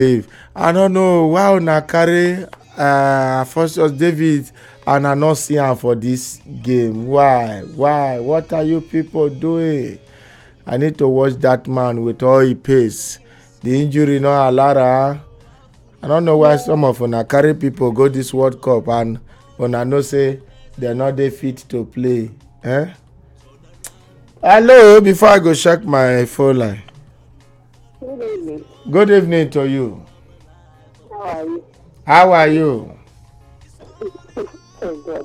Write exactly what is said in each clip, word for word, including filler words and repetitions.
I don't know why una carry uh Alphonsus David and I not see am for this game. Why? Why? What are you people doing? I need to watch that man with all he pace. The injury no allow. I don't know why some of una carry people go this World Cup and una know say they're not dey fit to play. Eh? Hello, before I go check my phone line. Good evening. Good evening to you. How are you? How are you? Oh God.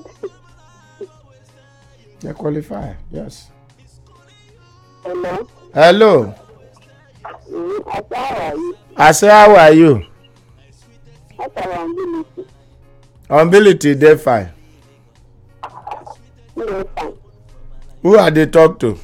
They qualify, yes. Hello. Hello. Mm, I said, how are you? I say, how are you? What are you doing? Ability, they fine. No, fine. Who are they talk to?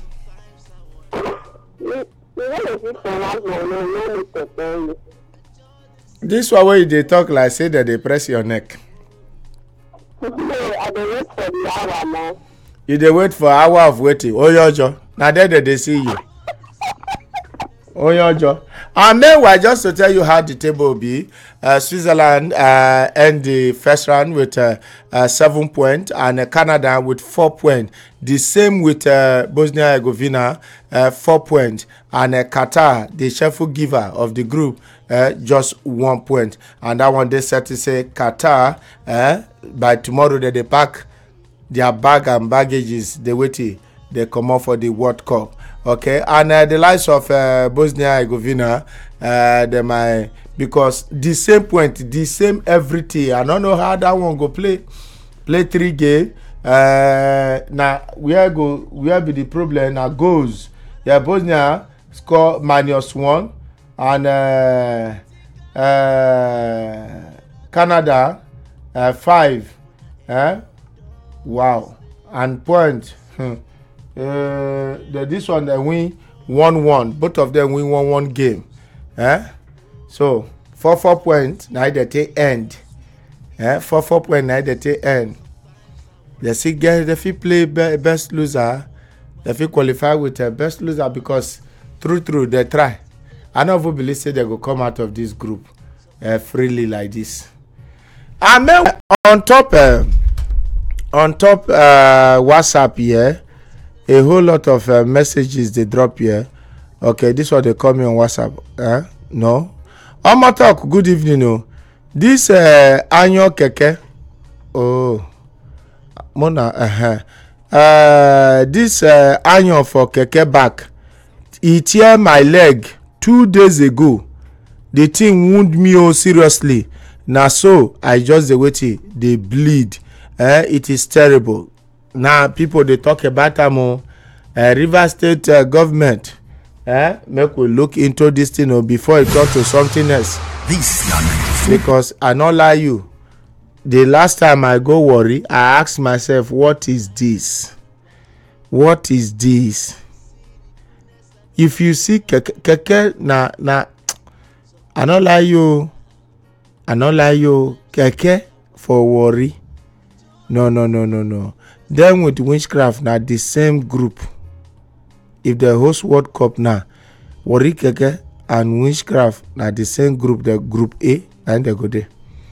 You you know if you pronounce my name, no need to tell you. This one way they talk like say that they press your neck. No, I don't wait for the hour now. You they wait for hour of waiting. Oh yojo. Now there they see you. Oh yojo. And meanwhile, just to tell you how the table will be, uh, Switzerland uh, end the first round with uh, uh, seven points and uh, Canada with four points. The same with uh, Bosnia and Herzegovina, uh, four points. And uh, Qatar, the cheerful giver of the group, uh, just one point. And that one they said to say Qatar, uh, by tomorrow they, they pack their bag and baggages, they wait, they come out for the World Cup. Okay, and uh, the likes of uh, Bosnia and Herzegovina, uh, they might, because the same point, the same everything. I don't know how that one go play, play three game. Uh, now where go, where be the problem? Now goes, yeah, Bosnia score minus one, and uh, uh, Canada uh, five. Eh? Wow, and point. Hmm. Uh, the, this one they win one one. Both of them win one one game. Eh? So four four points. Now they take end. Eh? Four four points. Now they take end. They see get if you play be, best loser, if you qualify with a best loser because through through they try. I don't even believe say they go come out of this group uh, freely like this. And then on top, uh, on top uh, WhatsApp here. A whole lot of uh, messages they drop here. Okay, this one they call me on WhatsApp. Eh? No. Omo talk, good evening. Oh. This uh, annual keke. Oh. Mona. Uh-huh. Uh, this uh, annual for keke back. It tear my leg two days ago. The thing wound me oh seriously. Now so I just the wait they bleed. Eh? It is terrible. Now people they talk about them um, uh, River State uh, government eh make we look into this thing oh, before it talk to something else. This because I not lie you, the last time I go worry I ask myself what is this, what is this? If you see keke, keke na na I not lie you, I not lie you keke for worry. No no no no no. Them with witchcraft now the same group. If they host World Cup now, Warri Keke and witchcraft now the same group, the group A, and they go there.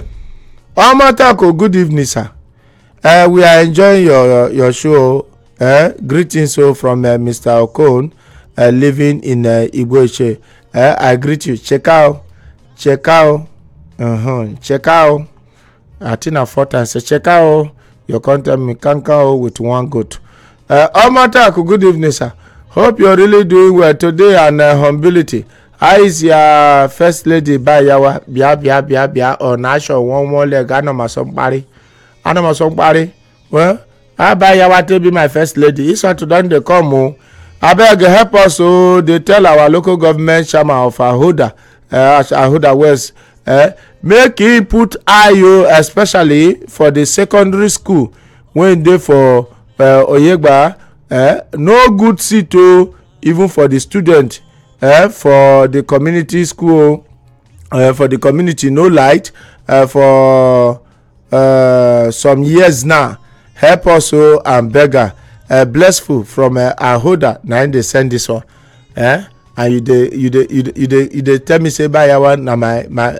Omatako, good evening, sir. Uh, we are enjoying your your show. Uh, greetings so from uh, Mister Okon, uh, living in uh, Igboche. Uh, I greet you. Check out, check out, uh-huh. Check out. I think I thought I said check out. Your content me kanka with one goat. Uh, Omatako, good evening, sir. Hope you're really doing well today and uh, humility. How is your first lady by yawa bia bia bia bia or nation one more leg? I know my somebody. I know my somebody. Well, I buy yawa to be my first lady. It's not to done the come. I beg help us so they tell our local government chairman of Ahoda, uh, Ahoda West. Uh, make he put I O especially for the secondary school when they for uh, Oyegba uh, no good seat o even for the student uh, for the community school uh, for the community no light uh, for uh, some years now. Help us o and beggar uh, blessful from uh, Ahoda na they send this one. Eh? and you dey you dey you dey you dey you dey tell me say buy yawa na my my